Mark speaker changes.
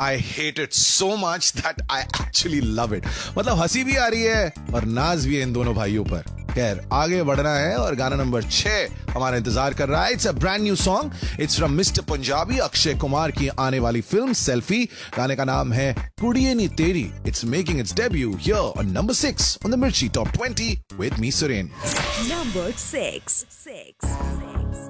Speaker 1: I hate it so much that I actually love it. मतलब हंसी भी आ रही है और नाज भी है इन दोनों भाइयों पर. खैर आगे बढ़ना है और गाना नंबर 6 हमारा इंतजार कर रहा है. It's a brand new song. It's from mister Punjabi, Akshay Kumar की आने वाली फिल्म सेल्फी. गाने का नाम है कुड़िए नी तेरी. It's making it's debut here on number 6 on the मिर्ची top 20 with me Suren.
Speaker 2: Number 6.